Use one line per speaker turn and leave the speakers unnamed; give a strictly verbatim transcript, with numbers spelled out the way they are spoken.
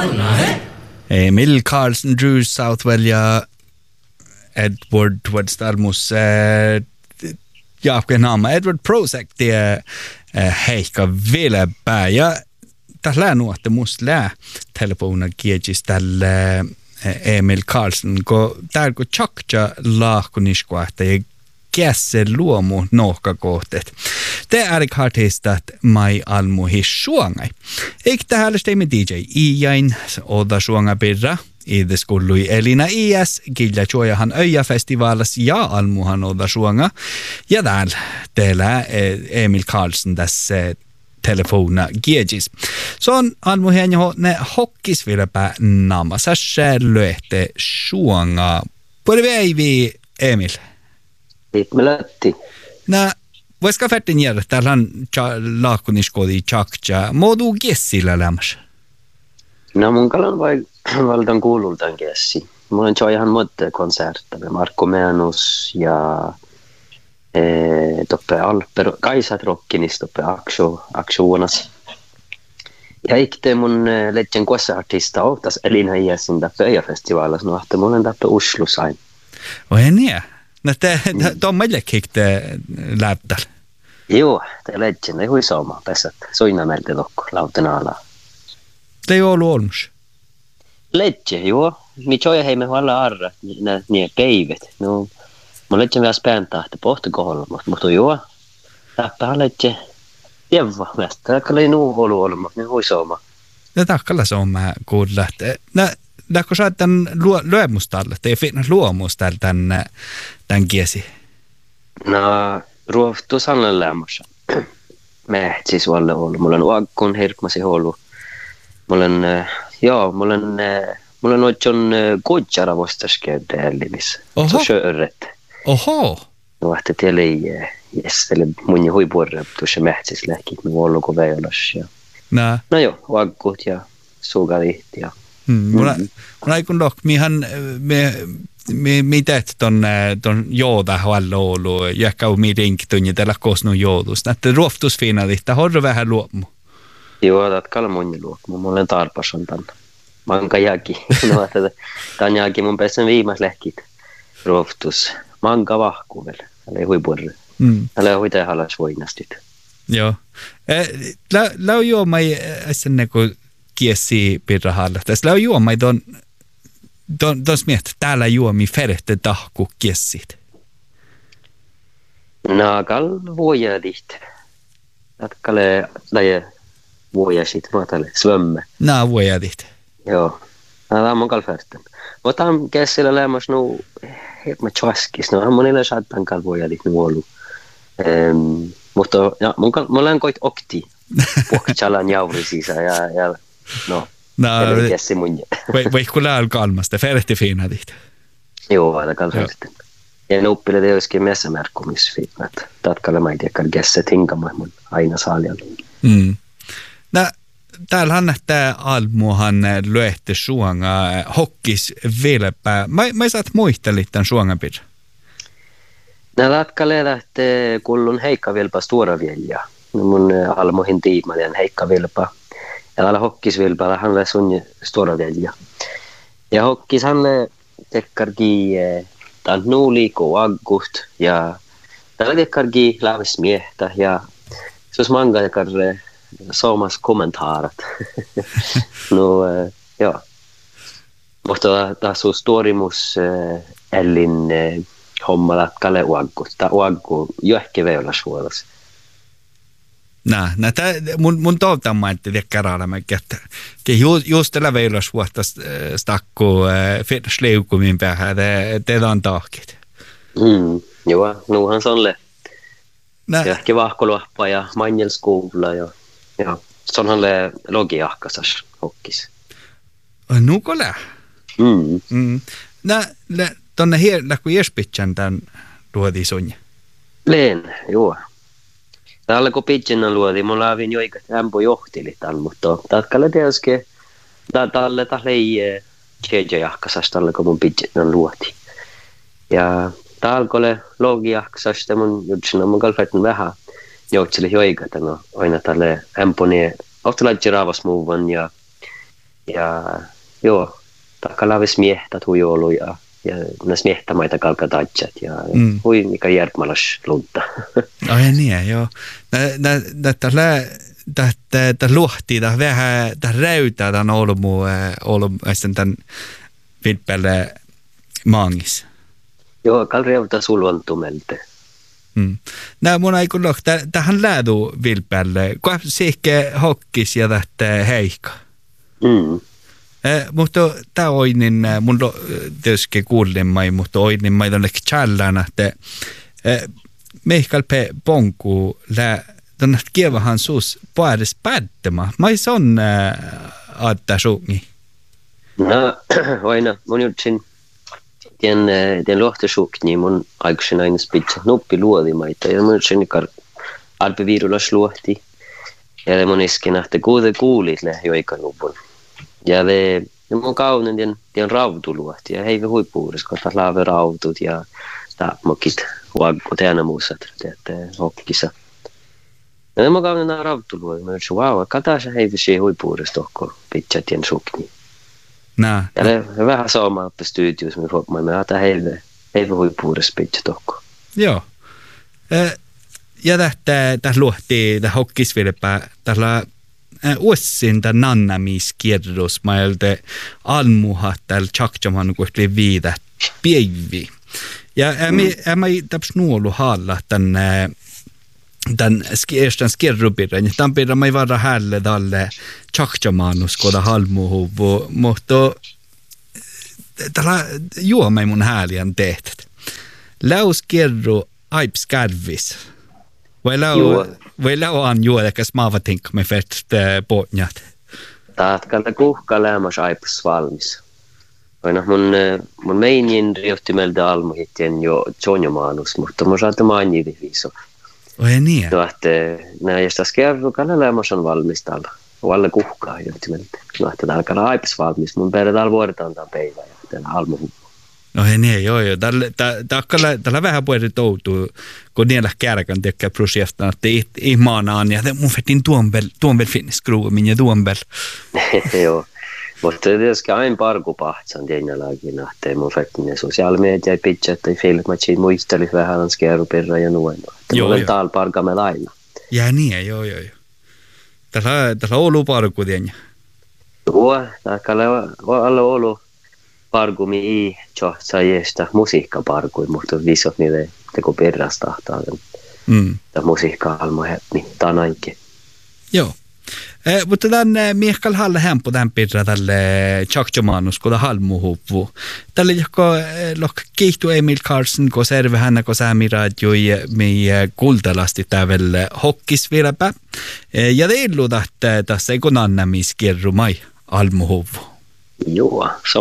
Emil Karlsson, Drew Southwell ja Edward Wadstadmus ja kenama Edward Prosek det heikka vilebää ja tällä nuotte musta lää telefona kiejis tälle Emil Karlsson ko täällä ko chakja laahkuniskoahta ja kässe luomu nohkakohteet. Te Erik Hartistat mai almu hissuangai. Eik tähän stemme D J Ijain oda suanga birra. Ides kuului Elina I S, Gilja Chojahan Öja-festivaalas ja almuhan oda suanga. Ja täällä teillä Emil Karlsson tässä telefona giegis. Se on almu hieno ne hokkis vieläpä nama. Sässä löhte suanga. Purveivi Emil.
Melatti.
Nä voisiko färtin jäädä täällä laakuniskodi chakcha. Modu gessillä lämmäs.
No mun kalan vai valtan kuulultaan gessi. Mulla on ihan muita konsertteja. Marko Meanus ja eh, toppe Alper. Kaisat Rockinis toppe Aksho, Akshonas. Ja ikte mun eh, legend kuossa-artista ohtas Elina Iesin toppe Öja-festivaalas. No, että mulla on toppe Oslo sain.
Oi niin. No te, te on meille kikte läptäl.
Joo, te legend ei hui saamaan pesät. Soina meiltä tokko lautena alaa.
Te ei ollut olmus.
Legend, joo. Mi tjoja heimme alla arra, niin päivät. No, mun legend vielä späntää, että pohti kohdalla, mutta joo. Täppähän legend. Jeva, meistä. Tämäkkä oli nuu ollut olmus, niin hui saamaan.
No takkalla se on mä kuulla. No, Lähkö sä tämän luomustalle, tai luomustalle tämän, tämän kiesi?
No, ruohtuus on lämmössä. Mä siis olen ollut. Mulla on uakkun hirkmasi ollut. Mulla on, joo, mulla on, mulla on oikein kodjara vastaskäydä ällimis.
Oho.
Så sjöret.
Oho.
No, että teillä ei jästele mun ja huipuorre, tuossa mähtsis lähkit, me voin luku väilas.
No.
No joo, uakkut ja suugalit ja
Hmm, mulla mulla ei kun dock mihan me me me teet ton ton jooda halla ollut jäkkä mi rinktunni tällä kosnu joodus. Näette ruoftus finaalista horro vähän luomu.
Joo, tat kala mun luomu. Mulla on tarpas on tän. Manka jaki. No että tän jaki mun pesän viimas lähkit. Ruoftus. Manka vahku vielä. Älä ei huipurre.
Mm.
Älä huita halas voinastit.
Joo. Eh la la jo mai sen niinku kiesi pirrahalla. Tässä on juomai ton, ton, ton smiet, täällä juomi ferehte tahku kiessit.
Naakal vuojadit. Tatkalle lähe vuojasit, maatalle svömme.
Naa vuojadit.
Joo. Nää on mankal färten. Otan käsillä lämmäs nu, hirma tjaskis, no on monilla saattan kal vuojadit nu ollut. Ähm, mutta ja, mulla on koit okti. Pohkchalan jauri sisä ja, ja no,
no
käsi mun.
Voi voi kuulla alkalmasta, ferehti finaalit.
Joo, aina kalfärten. Ja nuppille det olisikin messämärkkumisfiinat. Tatkalle mä ei tiedä, kässet hinkamaan mun aina saaljan.
Mm. No, täällähän nähtää almuhan lyöhti suanga hokkis vieläpä. Mä, mä saat muistelit tämän suangan pidä.
No, tatkalle lähtee kullun Heikka Vilpa Stora Vieja. Mun almuhin tiimalien Heikka Vilpa. Ja täällä hokkisvilpäällä hänelle sun Stora Vieja. Ja hokkis hänelle tekkarki tämän nuuliiko aggust ja täällä tekkarki lähes miehtä ja se olisi manga tekarre saamas kommentaarat. No joo. Mutta taas on storimus ellin hommalla kalle uaggust. Tämä uaggu johke veulasvuolas.
Nää, nää tää, mun, mun toivtaan mainitsi tiedä kerralla, että just, just tällä veilasvuotta stakku sleukumin päähän, teillä on taakit.
Mm, joo, nuuhan se on le. Johke vahkoluoppa ja manjelskuulla ja, ja se onhan le logiahkasas hokkis.
Nuuko lää?
Mm.
Mm. Nää, tonne hier, kun jespitsän tämän luodi sunja?
Leen, joo. Täällä kun pitsinnan luodi, mulla avin jo ikä ämpö johtili täällä, mutta tatkalle tietysti täällä täällä ei tjeja jahkasas täällä kun mun pitsinnan luodi. Ja täällä kun le logiahkasas, mun jutsina mun kalfetin vähän joutsili jo ikä, no aina täällä ämpö niin ohtelaitsi raavas muuvan ja Ja joo, takalavis miehtat huijolu ja ja näs miehtamaita kalkatatsat ja mm. hui mikä järgmalas lunta.
Ai niin, joo. Tätä tätä luhtii, tätä vähän tätä räytää tämän olmu olmu tämän vilpelle maangis.
Joo, kal reuta sulvantumelte.
Mm. Nää mun ei kun tähän läädu vilpelle. Kuinka sihke hokkis ja tätä heikka.
Mm.
Eh, mutta tämä oinin, mun tietysti kuulin mai, mutta oinin mai tuonne challaan, että eh, meikalpe ponku lää, tuonne kievahan suus paades päättämään. Mai se on äh, aattaa suungi?
No, aina, mun jutsin tien, tien lohtosuukni, mun aikuisen aina spitsa nuppi luodimaita, ja mun jutsin ikar alpe viirulas luohti, ja mun isken, että kuude kuulit lähi oikanupun. Ja det mun kaunen den den rautuluohti ja heive huippuudessa kun taas laave rautut ja taapmokit huakko teänä muusat että hokkissa. Ja mun kaunen nämä rautuluohti. Mä sanoin, wow, kataa se heive siihen huippuudessa tohko pitchat tien sukni.
Nää.
Ja ne vähän saamaan på studios med folk, men att heive heive huippuudessa pitchat tohko.
Joo. Ja tästä tästä luohti tästä hokkisvilpää tällä Uussin tämän nannamiskierros, mä olin almuhat täällä tjakjaman kuitenkin viitä päiviä. Ja mä ei täppäs nuolu haalla tämän tämän erstän skierrupirran. Tämän pirran mä ei vara hälle tälle tjakjamanus, koda halmuhuvu, mutta tällä juomai mun hääliän tehtet. Läuskierru aips kärvis. Vai lau... Voi lauan juodekas maavatinka me fett potnjat.
Taatkalta kuhka lämmas aipas valmis. Aina mun mun meinin riottimeltä almuhittien jo tjonjomaanus, mutta mun saatte mainiti viiso.
Oi niin.
No että nää josta skerrukalla lämmas on valmis täällä. Valle kuhkaa riottimeltä. No että täällä kala aipas valmis. Mun perä täällä vuodetaan tää päivä ja täällä almuhu.
No hei niin, joo joo. Täällä täällä vähän puhuta toutuu, kun niillä kärkän tekee prosjeftan, että ihmaanaan ja mun fettin tuonbel, tuonbel finnes skruumin ja tuonbel.
Joo, mutta tietysti aina parkupahtsan tiennäläkin, että mun fettin ne sosiaalimedia pitchat tai filmat, siinä muisteli vähän skerupirra ja noin. Joo, joo. Täällä parkamme lailla.
Ja niin, joo joo joo. Täällä täällä Oulu parku tiennä.
Joo, täällä on Oulu. Parkumi i tjohtsaajista musiikkaparkuja, mutta visot niille teko perrastahtaa mm. musiikka-alma niin tanainkin.
Joo. Eh, mutta tämän miehkal halle hempo tämän pirra tälle tjaktjomanus, kun halmuhuvvu. Tälle joko lok kiihtu Emil Carlson, kun serve hänä, kun säämi radioi mi kultalasti tävelle hokkis vieläpä. Eh, ja teillu tästä tässä ei kun annamiskierru mai almuhuvvu.
Joo,